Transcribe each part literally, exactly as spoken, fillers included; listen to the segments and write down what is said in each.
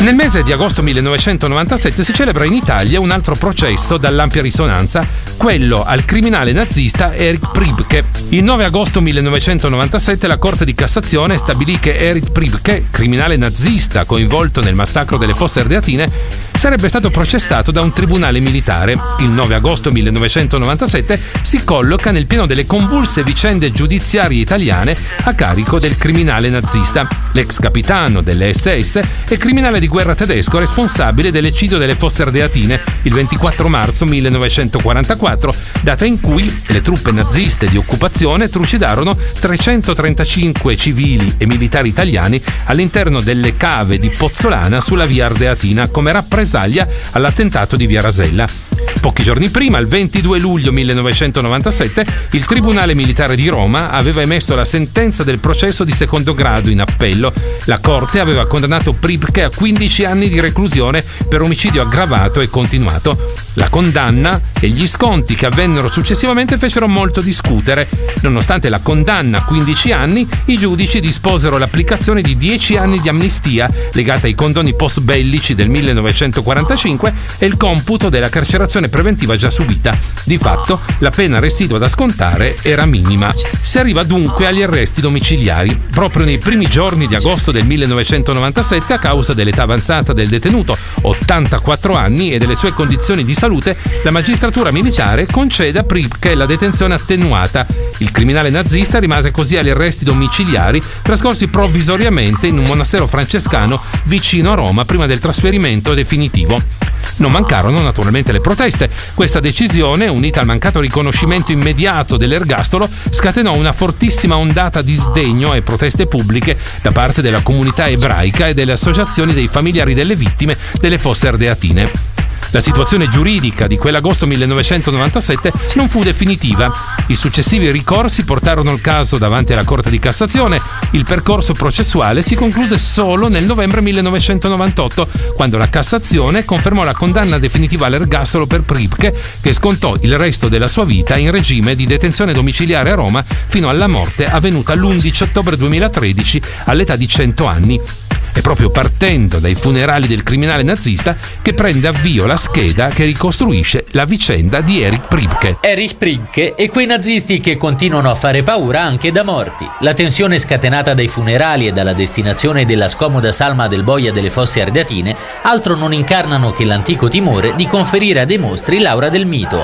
Nel mese di agosto millenovecentonovantasette si celebra in Italia un altro processo dall'ampia risonanza, quello al criminale nazista Erich Priebke. Il nove agosto millenovecentonovantasette la Corte di Cassazione stabilì che Erich Priebke, criminale nazista coinvolto nel massacro delle Fosse Ardeatine, sarebbe stato processato da un tribunale militare. Il nove agosto millenovecentonovantasette si colloca nel pieno delle convulse vicende giudiziarie italiane a carico del criminale nazista, l'ex capitano delle esse esse e criminale di guerra tedesco responsabile dell'eccidio delle Fosse Ardeatine il ventiquattro marzo millenovecentoquarantaquattro, data in cui le truppe naziste di occupazione trucidarono trecentotrentacinque civili e militari italiani all'interno delle cave di Pozzolana sulla via Ardeatina come rappresaglia all'attentato di via Rasella. Pochi giorni prima, il ventidue luglio millenovecentonovantasette, il Tribunale Militare di Roma aveva emesso la sentenza del processo di secondo grado in appello. La Corte aveva condannato Priebke a quindici anni di reclusione per omicidio aggravato e continuato. La condanna e gli sconti che avvennero successivamente fecero molto discutere. Nonostante la condanna a quindici anni, i giudici disposero l'applicazione di dieci anni di amnistia legata ai condoni post-bellici del millenovecentoquarantacinque e il computo della carcerazione preventiva già subita. Di fatto, la pena residua da scontare era minima. Si arriva dunque agli arresti domiciliari. Proprio nei primi giorni di agosto del millenovecentonovantasette, a causa dell'età avanzata del detenuto, ottantaquattro anni, e delle sue condizioni di salute, la magistratura militare concede a Priebke la detenzione attenuata. Il criminale nazista rimase così agli arresti domiciliari, trascorsi provvisoriamente in un monastero francescano vicino a Roma prima del trasferimento definitivo. Non mancarono naturalmente le proteste. Questa decisione, unita al mancato riconoscimento immediato dell'ergastolo, scatenò una fortissima ondata di sdegno e proteste pubbliche da parte della comunità ebraica e delle associazioni dei familiari delle vittime delle Fosse Ardeatine. La situazione giuridica di quell'agosto millenovecentonovantasette non fu definitiva. I successivi ricorsi portarono il caso davanti alla Corte di Cassazione. Il percorso processuale si concluse solo nel novembre millenovecentonovantotto, quando la Cassazione confermò la condanna definitiva all'ergastolo per Priebke, che scontò il resto della sua vita in regime di detenzione domiciliare a Roma fino alla morte avvenuta l'undici ottobre duemilatredici all'età di cento anni. È proprio partendo dai funerali del criminale nazista che prende avvio la scheda che ricostruisce la vicenda di Erich Priebke. Erich Priebke e quei nazisti che continuano a fare paura anche da morti. La tensione scatenata dai funerali e dalla destinazione della scomoda salma del boia delle Fosse Ardeatine altro non incarnano che l'antico timore di conferire a dei mostri l'aura del mito.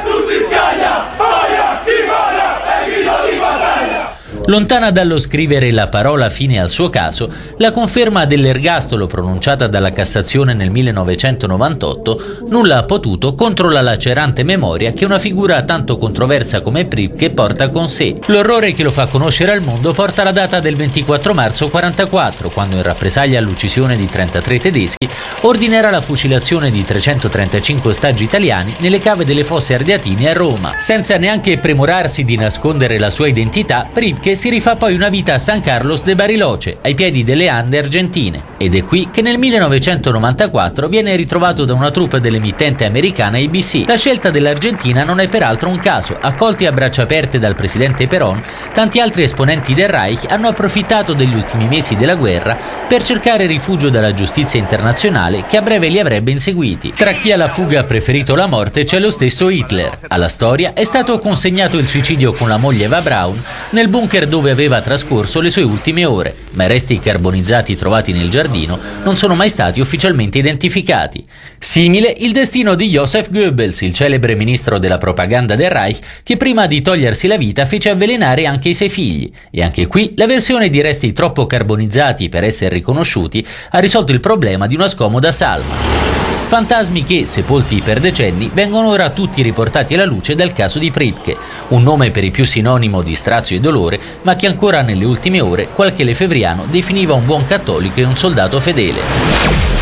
Lontana dallo scrivere la parola fine al suo caso, la conferma dell'ergastolo pronunciata dalla Cassazione nel millenovecentonovantotto nulla ha potuto contro la lacerante memoria che una figura tanto controversa come Priebke porta con sé. L'orrore che lo fa conoscere al mondo porta la data del ventiquattro marzo quarantaquattro, quando in rappresaglia all'uccisione di trentatré tedeschi ordinerà la fucilazione di trecentotrentacinque ostaggi italiani nelle cave delle Fosse Ardeatine a Roma. Senza neanche premurarsi di nascondere la sua identità, Priebke si rifà poi una vita a San Carlos de Bariloche, ai piedi delle Ande argentine. Ed è qui che nel millenovecentonovantaquattro viene ritrovato da una troupe dell'emittente americana A B C. La scelta dell'Argentina non è peraltro un caso. Accolti a braccia aperte dal presidente Perón, tanti altri esponenti del Reich hanno approfittato degli ultimi mesi della guerra per cercare rifugio dalla giustizia internazionale, che a breve li avrebbe inseguiti. Tra chi alla fuga ha preferito la morte c'è lo stesso Hitler. Alla storia è stato consegnato il suicidio con la moglie Eva Braun nel bunker dove aveva trascorso le sue ultime ore, ma i resti carbonizzati trovati nel giardino non sono mai stati ufficialmente identificati. Simile il destino di Joseph Goebbels, il celebre ministro della propaganda del Reich, che prima di togliersi la vita fece avvelenare anche i suoi figli. E anche qui la versione di resti troppo carbonizzati per essere riconosciuti ha risolto il problema di una scomoda salma. Fantasmi che, sepolti per decenni, vengono ora tutti riportati alla luce dal caso di Priebke, un nome per i più sinonimo di strazio e dolore, ma che ancora nelle ultime ore qualche lefevriano definiva un buon cattolico e un soldato fedele.